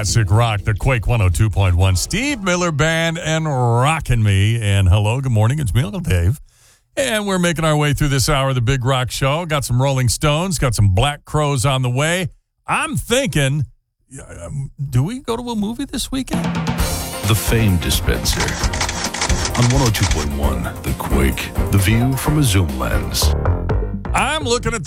classic rock, the Quake 102.1. Steve Miller Band and Rockin' Me. And hello, good morning. It's me, Uncle Dave. And we're making our way through this hour of the Big Rock Show. Got some Rolling Stones, got some Black Crowes on the way. I'm thinking, do we go to a movie this weekend? The Fame Dispenser. On 102.1, The Quake. The View from a Zoom Lens. I'm looking at